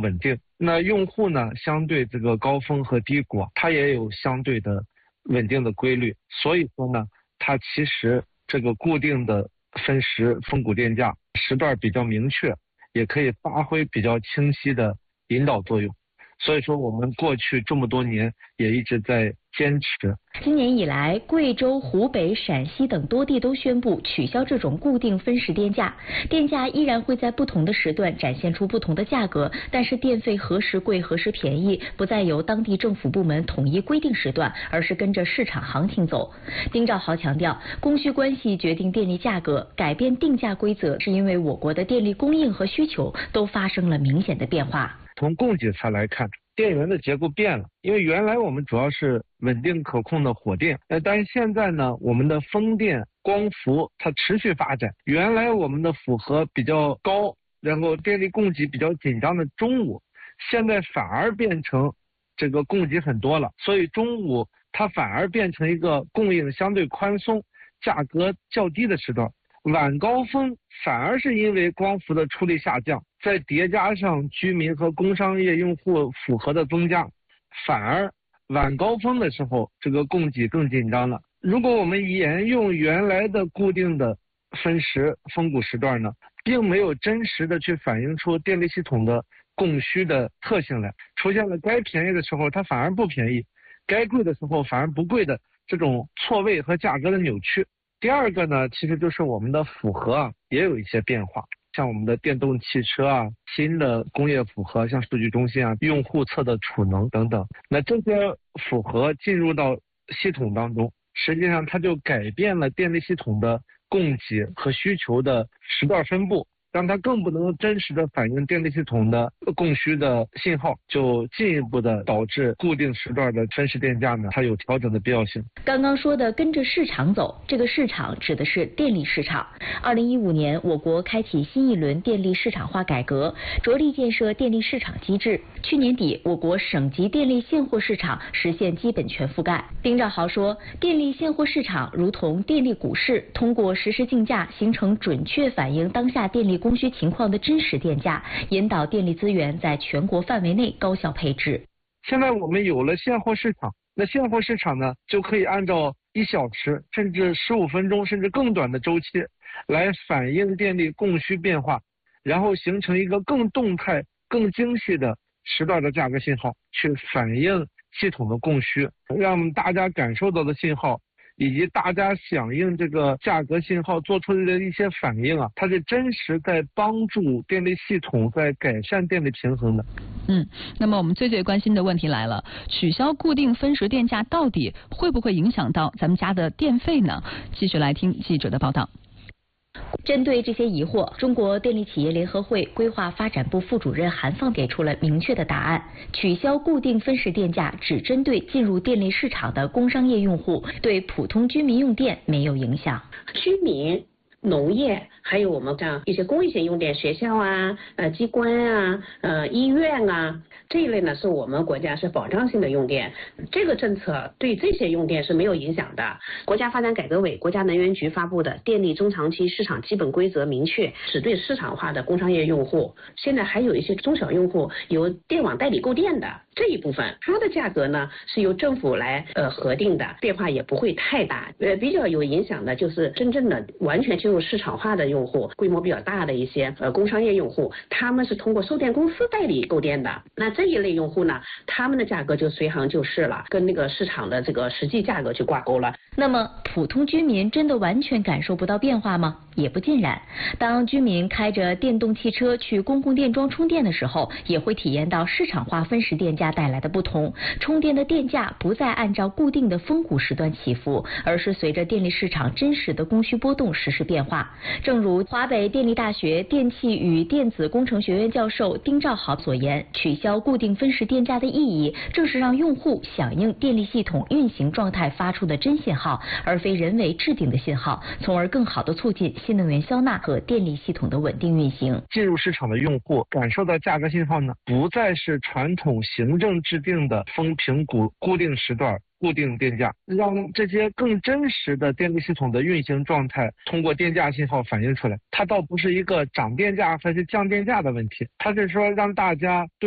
稳定。那用户呢，相对这个高峰和低谷，它也有相对的稳定的规律。所以说呢，它其实这个固定的分时分股电价时段比较明确，也可以发挥比较清晰的引导作用。所以说我们过去这么多年也一直在坚持。 今年以来，贵州、湖北、陕西等多地都宣布取消这种固定分时电价，电价依然会在不同的时段展现出不同的价格，但是电费何时贵何时便宜不再由当地政府部门统一规定时段，而是跟着市场行情走。丁肇豪强调，供需关系决定电力价格，改变定价规则是因为我国的电力供应和需求都发生了明显的变化。 从供给侧来看，电源的结构变了，因为原来我们主要是稳定可控的火电，但是现在呢，我们的风电、光伏它持续发展。原来我们的负荷比较高，然后电力供给比较紧张的中午，现在反而变成这个供给很多了，所以中午它反而变成一个供应相对宽松、价格较低的时段。晚高峰反而是因为光伏的出力下降，再叠加上居民和工商业用户负荷的增加，反而晚高峰的时候这个供给更紧张了。如果我们沿用原来的固定的分时分股时段呢，并没有真实的去反映出电力系统的供需的特性来，出现了该便宜的时候它反而不便宜，该贵的时候反而不贵的这种错位和价格的扭曲。第二个呢，其实就是我们的负荷也有一些变化，像我们的电动汽车新的工业负荷，像数据中心用户侧的储能等等，那这些负荷进入到系统当中，实际上它就改变了电力系统的供给和需求的时段分布，让它更不能真实的反映电力系统的供需的信号，就进一步的导致固定时段的分时电价呢，它有调整的必要性。 刚刚说的跟着市场走，这个市场指的是电力市场。2015年，我国开启新一轮电力市场化改革，着力建设电力市场机制。去年底，我国省级电力现货市场实现基本全覆盖。丁肇豪说，电力现货市场如同电力股市，通过实时竞价，形成准确反映当下电力供需情况的真实电价，引导电力资源在全国范围内高效配置。 现在我们有了现货市场，那现货市场呢，就可以按照1小时甚至15分钟甚至更短的周期来反映电力供需变化，然后形成一个更动态、更精细的时段的价格信号，去反映系统的供需，让大家感受到的信号以及大家响应这个价格信号做出的一些反应它是真实在帮助电力系统在改善电力平衡的。 那么我们最关心的问题来了，取消固定分时电价到底会不会影响到咱们家的电费呢？继续来听记者的报道。 针对这些疑惑，中国电力企业联合会规划发展部副主任韩放给出了明确的答案：取消固定分时电价只针对进入电力市场的工商业用户，对普通居民用电没有影响。 居民、农业还有我们这样一些公益性用电，学校机关医院这一类呢，是我们国家是保障性的用电，这个政策对这些用电是没有影响的。国家发展改革委、国家能源局发布的《电力中长期市场基本规则》明确，只对市场化的工商业用户。现在还有一些中小用户由电网代理购电的这一部分，它的价格呢是由政府来核定的，变化也不会太大。比较有影响的就是真正的完全进入市场化的用户，规模比较大的一些工商业用户，他们是通过售电公司代理购电的。那这一类用户呢，他们的价格就随行就市了，跟那个市场的这个实际价格去挂钩了。 那么普通居民真的完全感受不到变化吗？也不尽然。当居民开着电动汽车去公共电桩充电的时候，也会体验到市场化分时电价带来的不同。充电的电价不再按照固定的分股时段起伏，而是随着电力市场真实的供需波动实时变化。正如华北电力大学电气与电子工程学院教授丁肇豪所言，取消固定分时电价的意义，正是让用户响应电力系统运行状态发出的真信号，而非人为制定的信号，从而更好地促进新能源消纳和电力系统的稳定运行。 进入市场的用户感受到价格信号呢，不再是传统行政制定的风评股固定时段固定电价，让这些更真实的电力系统的运行状态通过电价信号反映出来。它倒不是一个涨电价还是降电价的问题，它是说让大家对